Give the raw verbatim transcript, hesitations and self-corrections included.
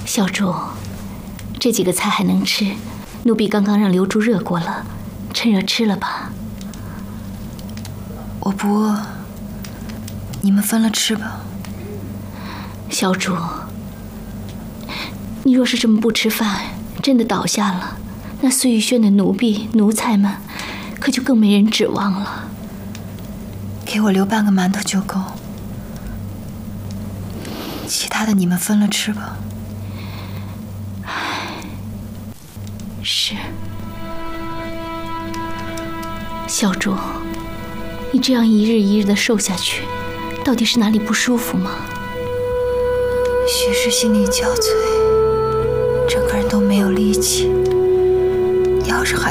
小主，这几个菜还能吃，奴婢刚刚让刘珠热过了，趁热吃了吧。 我不饿，你们分了吃吧。 小主，你若是这么不吃饭，真的倒下了，那碎玉轩的奴婢奴才们，可就更没人指望了。 给我留半个馒头就够，其他的你们分了吃吧。 是。小主，你这样一日一日的瘦下去，到底是哪里不舒服吗？ 许是心力交瘁，整个人都没有力气。要是还